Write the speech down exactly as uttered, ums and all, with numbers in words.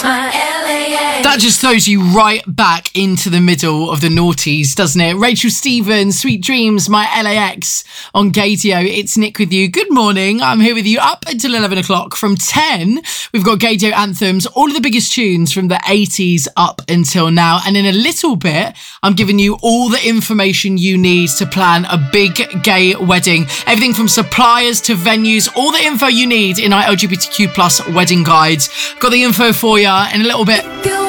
My L A X. That just throws you right back into the middle of the noughties, doesn't it? Rachel Stevens, Sweet Dreams, My L A X on Gaydio. It's Nick with you. Good morning. I'm here with you up until eleven o'clock. From ten, we've got Gaydio anthems, all of the biggest tunes from the eighties up until now. And in a little bit, I'm giving you all the information you need to plan a big gay wedding. Everything from suppliers to venues, all the info you need in our L G B T Q plus wedding guides. Got the info for you in a little bit.